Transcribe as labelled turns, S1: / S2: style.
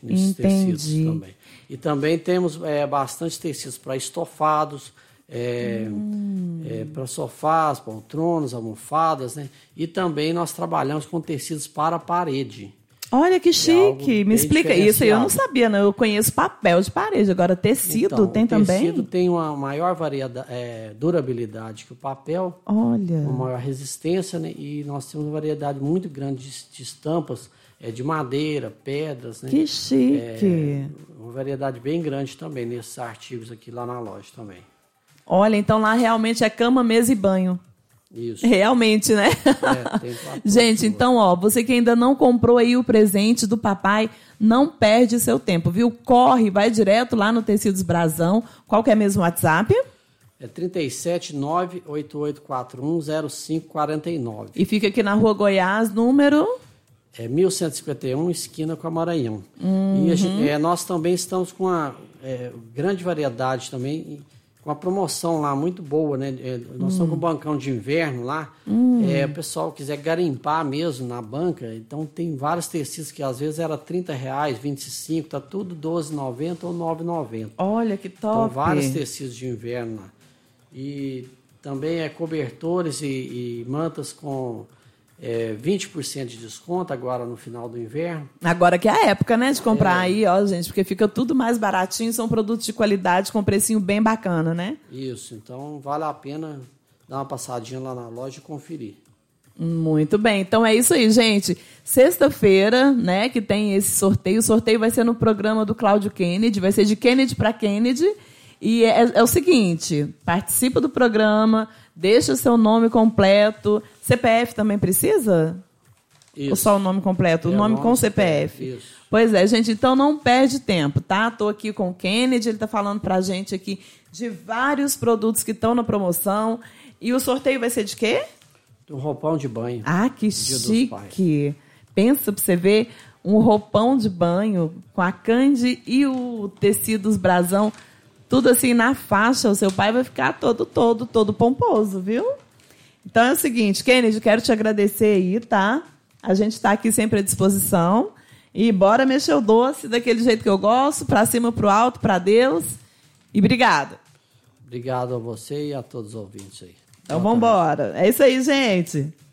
S1: nesses tecidos também. E também temos bastante tecidos para estofados, para sofás, poltronas, almofadas, né? E também nós trabalhamos com tecidos para a parede.
S2: Olha que chique, me explica isso. Eu não sabia, não. Eu conheço papel de parede, agora tecido então, tem também?
S1: O tecido tem uma maior durabilidade que o papel, uma maior resistência, né? E nós temos uma variedade muito grande de estampas, de madeira, pedras, né?
S2: Que chique!
S1: Uma variedade bem grande também nesses artigos aqui lá na loja também.
S2: Olha, então lá realmente é cama, mesa e banho.
S1: Isso.
S2: Realmente, né?
S1: Tem
S2: gente, então, você que ainda não comprou aí o presente do papai, não perde seu tempo, viu? Corre, vai direto lá no Tecidos Brasão. Qual que é mesmo o WhatsApp?
S1: É 37988410549.
S2: E fica aqui na Rua Goiás, número...
S1: 1151, esquina com a Maranhão. E nós também estamos com uma grande variedade também... Com uma promoção lá muito boa, né? Nós estamos com um bancão de inverno lá. O pessoal quiser garimpar mesmo na banca, então tem vários tecidos que às vezes era R$30, R$25, tá tudo R$12,90 ou R$9,90.
S2: Olha que top!
S1: Então, vários tecidos de inverno lá. E também cobertores e mantas com 20% de desconto agora no final do inverno.
S2: Agora que é a época, né, de comprar aí, gente, porque fica tudo mais baratinho, são produtos de qualidade com precinho bem bacana, né?
S1: Isso, então vale a pena dar uma passadinha lá na loja e conferir.
S2: Muito bem, então é isso aí, gente. Sexta-feira, né, que tem esse sorteio. O sorteio vai ser no programa do Cláudio Kennedy, vai ser de Kennedy para Kennedy. E é o seguinte, participa do programa, deixa o seu nome completo. CPF também precisa?
S1: Isso.
S2: Ou só o nome completo? O nome com CPF.
S1: Isso.
S2: Pois é, gente, então não perde tempo, tá? Estou aqui com o Kennedy, ele está falando para a gente aqui de vários produtos que estão na promoção. E o sorteio vai ser de quê?
S1: Um roupão de banho.
S2: Ah, que chique! Pensa para você ver um roupão de banho com a Candy e o Tecidos Brasão. Tudo assim na faixa, o seu pai vai ficar todo pomposo, viu? Então é o seguinte, Kennedy, quero te agradecer aí, tá? A gente está aqui sempre à disposição. E bora mexer o doce daquele jeito que eu gosto, para cima, para o alto, para Deus. E obrigada.
S1: Obrigado a você e a todos os ouvintes aí.
S2: Então vamos embora. É isso aí, gente.